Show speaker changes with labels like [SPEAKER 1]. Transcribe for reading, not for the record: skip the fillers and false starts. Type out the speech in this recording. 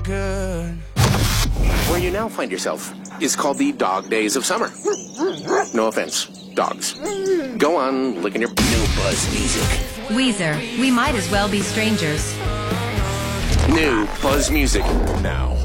[SPEAKER 1] good.
[SPEAKER 2] Where you now find yourself is called the dog days of summer. No offense, dogs. Go on, licking your new Buzz music.
[SPEAKER 3] Weezer, we might as well be strangers.
[SPEAKER 2] New Buzz music now.